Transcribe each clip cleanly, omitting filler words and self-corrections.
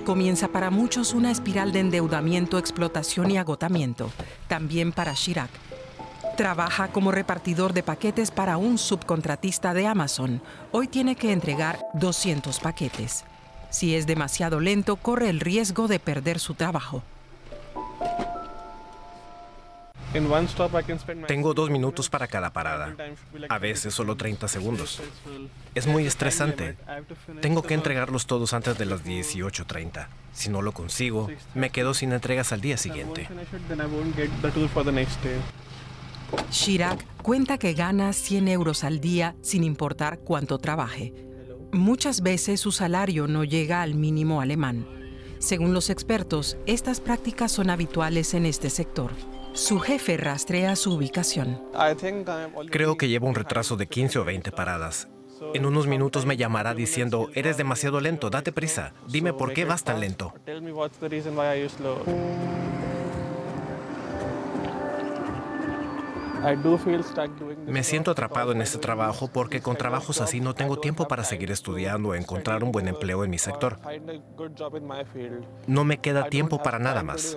comienza para muchos una espiral de endeudamiento, explotación y agotamiento. También para Chirac. Trabaja como repartidor de paquetes para un subcontratista de Amazon. Hoy tiene que entregar 200 paquetes. Si es demasiado lento, corre el riesgo de perder su trabajo. Tengo 2 minutos para cada parada. A veces solo 30 segundos. Es muy estresante. Tengo que entregarlos todos antes de las 18:30. Si no lo consigo, me quedo sin entregas al día siguiente. Chirac cuenta que gana 100 euros al día sin importar cuánto trabaje. Muchas veces su salario no llega al mínimo alemán. Según los expertos, estas prácticas son habituales en este sector. Su jefe rastrea su ubicación. Creo que llevo un retraso de 15 o 20 paradas. En unos minutos me llamará diciendo, eres demasiado lento, date prisa. Dime por qué vas tan lento. Me siento atrapado en este trabajo porque con trabajos así no tengo tiempo para seguir estudiando o encontrar un buen empleo en mi sector. No me queda tiempo para nada más.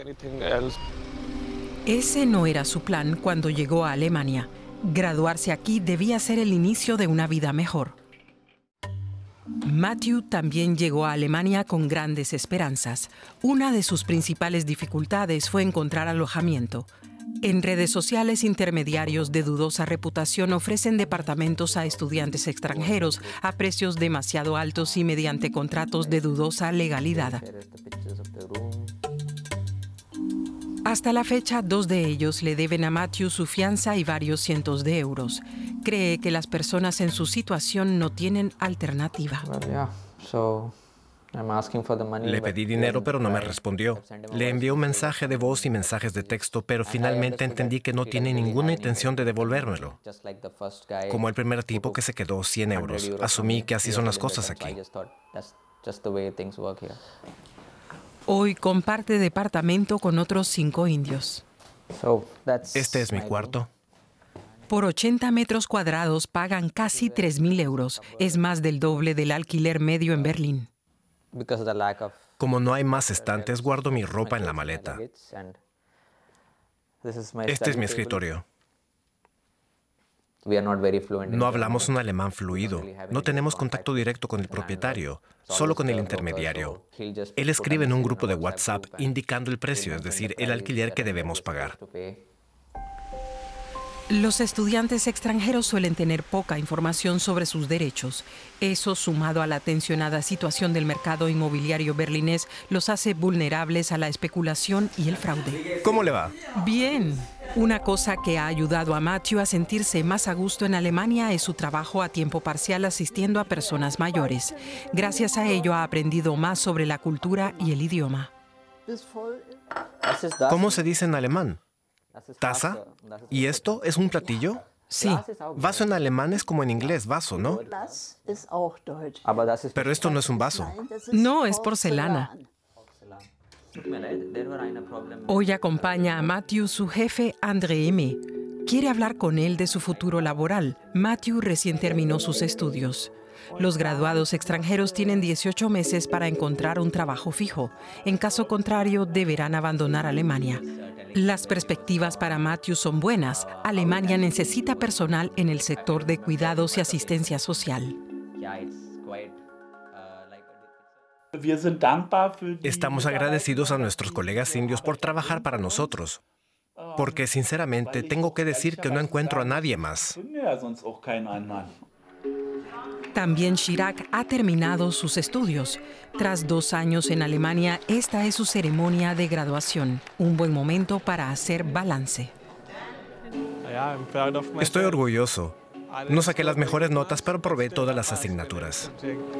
Ese no era su plan cuando llegó a Alemania. Graduarse aquí debía ser el inicio de una vida mejor. Matthew también llegó a Alemania con grandes esperanzas. Una de sus principales dificultades fue encontrar alojamiento. En redes sociales, intermediarios de dudosa reputación ofrecen departamentos a estudiantes extranjeros a precios demasiado altos y mediante contratos de dudosa legalidad. Hasta la fecha, 2 de ellos le deben a Matthew su fianza y varios cientos de euros. Cree que las personas en su situación no tienen alternativa. Le pedí dinero, pero no me respondió. Le envié un mensaje de voz y mensajes de texto, pero finalmente entendí que no tiene ninguna intención de devolvérmelo. Como el primer tipo que se quedó 100 euros. Asumí que así son las cosas aquí. Hoy comparte departamento con otros 5 indios. Este es mi cuarto. Por 80 metros cuadrados pagan casi 3.000 euros. Es más del doble del alquiler medio en Berlín. Como no hay más estantes, guardo mi ropa en la maleta. Este es mi escritorio. No hablamos un alemán fluido. No tenemos contacto directo con el propietario, solo con el intermediario. Él escribe en un grupo de WhatsApp indicando el precio, es decir, el alquiler que debemos pagar. Los estudiantes extranjeros suelen tener poca información sobre sus derechos. Eso, sumado a la tensionada situación del mercado inmobiliario berlinés, los hace vulnerables a la especulación y el fraude. ¿Cómo le va? Bien. Una cosa que ha ayudado a Matthew a sentirse más a gusto en Alemania es su trabajo a tiempo parcial asistiendo a personas mayores. Gracias a ello ha aprendido más sobre la cultura y el idioma. ¿Cómo se dice en alemán? ¿Taza? ¿Y esto es un platillo? Sí. Vaso en alemán es como en inglés, vaso, ¿no? Pero esto no es un vaso. No, es porcelana. Hoy acompaña a Matthew su jefe, André M. Quiere hablar con él de su futuro laboral. Matthew recién terminó sus estudios. Los graduados extranjeros tienen 18 meses para encontrar un trabajo fijo. En caso contrario, deberán abandonar Alemania. Las perspectivas para Matthew son buenas. Alemania necesita personal en el sector de cuidados y asistencia social. Estamos agradecidos a nuestros colegas indios por trabajar para nosotros, porque sinceramente tengo que decir que no encuentro a nadie más. También Chirac ha terminado sus estudios. Tras 2 años en Alemania, esta es su ceremonia de graduación. Un buen momento para hacer balance. Estoy orgulloso. No saqué las mejores notas, pero probé todas las asignaturas.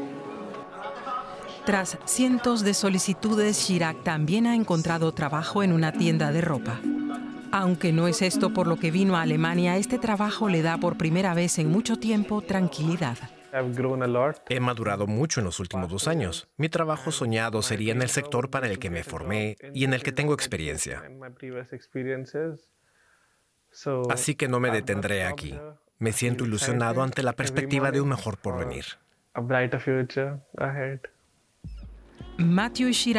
Tras cientos de solicitudes, Chirac también ha encontrado trabajo en una tienda de ropa. Aunque no es esto por lo que vino a Alemania, este trabajo le da por primera vez en mucho tiempo tranquilidad. He madurado mucho en los últimos 2 años. Mi trabajo soñado sería en el sector para el que me formé y en el que tengo experiencia. Así que no me detendré aquí. Me siento ilusionado ante la perspectiva de un mejor porvenir. Matthew y Chirac